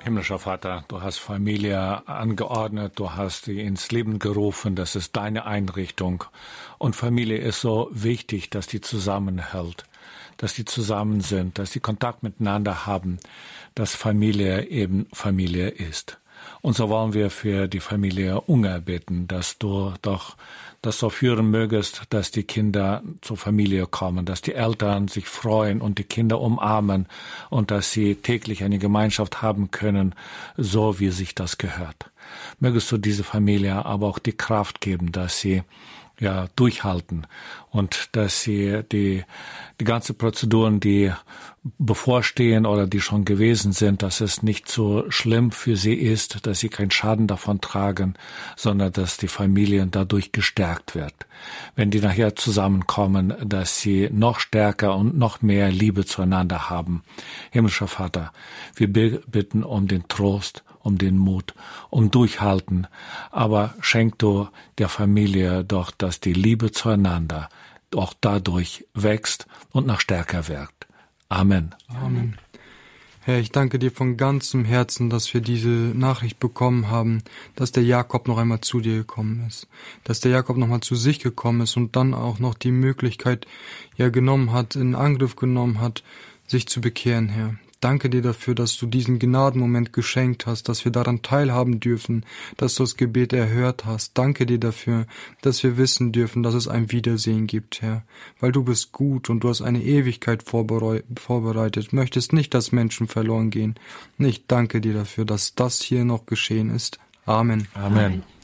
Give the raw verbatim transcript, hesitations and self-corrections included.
Himmlischer Vater, du hast Familie angeordnet, du hast sie ins Leben gerufen, das ist deine Einrichtung. Und Familie ist so wichtig, dass die zusammenhält, dass die zusammen sind, dass sie Kontakt miteinander haben, dass Familie eben Familie ist. Und so wollen wir für die Familie Unger bitten, dass du doch das so führen mögest, dass die Kinder zur Familie kommen, dass die Eltern sich freuen und die Kinder umarmen und dass sie täglich eine Gemeinschaft haben können, so wie sich das gehört. Mögest du diese Familie aber auch die Kraft geben, dass sie ja durchhalten und dass sie die die ganze Prozeduren, die bevorstehen oder die schon gewesen sind, dass es nicht so schlimm für sie ist, dass sie keinen Schaden davon tragen, sondern dass die Familien dadurch gestärkt wird. Wenn die nachher zusammenkommen, dass sie noch stärker und noch mehr Liebe zueinander haben. Himmlischer Vater, wir bitten um den Trost, um den Mut, um Durchhalten, aber schenk du der Familie doch, dass die Liebe zueinander auch dadurch wächst und noch stärker wirkt. Amen. Amen. Herr, ich danke dir von ganzem Herzen, dass wir diese Nachricht bekommen haben, dass der Jakob noch einmal zu dir gekommen ist, dass der Jakob noch mal zu sich gekommen ist und dann auch noch die Möglichkeit ja genommen hat, in Angriff genommen hat, sich zu bekehren, Herr. Danke dir dafür, dass du diesen Gnadenmoment geschenkt hast, dass wir daran teilhaben dürfen, dass du das Gebet erhört hast. Danke dir dafür, dass wir wissen dürfen, dass es ein Wiedersehen gibt, Herr. Weil du bist gut und du hast eine Ewigkeit vorbereitet, möchtest nicht, dass Menschen verloren gehen. Ich danke dir dafür, dass das hier noch geschehen ist. Amen. Amen.